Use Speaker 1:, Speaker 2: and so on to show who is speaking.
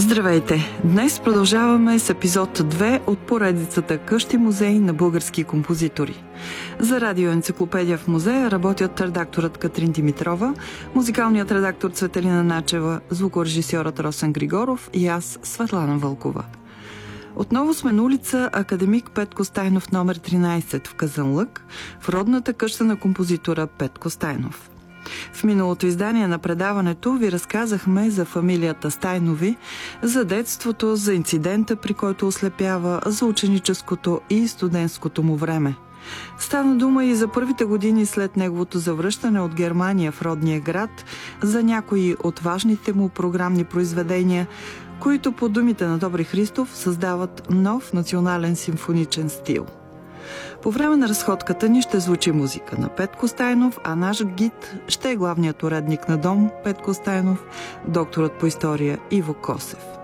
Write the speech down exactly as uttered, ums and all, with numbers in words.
Speaker 1: Здравейте! Днес продължаваме с епизод две от поредицата Къщи-музей на български композитори. За радиоенциклопедия в музея работят редакторът Катрин Димитрова, музикалният редактор Цветелина Начева, звукорежисьорът Росен Григоров и аз, Светлана Вълкова. Отново сме на улица Академик Петко Стайнов номер тринайсет в Казанлък, в родната къща на композитора Петко Стайнов. В миналото издание на предаването ви разказахме за фамилията Стайнови, за детството, за инцидента, при който ослепява, за ученическото и студентското му време. Стана дума и за първите години след неговото завръщане от Германия в родния град, за някои от важните му програмни произведения, които по думите на Добри Христов създават нов национален симфоничен стил. По време на разходката ни ще звучи музика на Петко Стайнов, а наш гид ще е главният уредник на дом Петко Стайнов, докторът по история Иво Косев.